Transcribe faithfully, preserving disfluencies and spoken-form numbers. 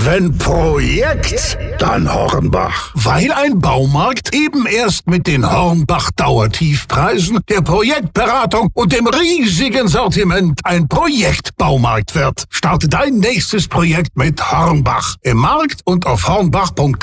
Wenn Projekt, dann Hornbach. Weil ein Baumarkt eben erst mit den Hornbach-Dauertiefpreisen, der Projektberatung und dem riesigen Sortiment ein Projektbaumarkt wird. Starte dein nächstes Projekt mit Hornbach. Im Markt und auf hornbach punkt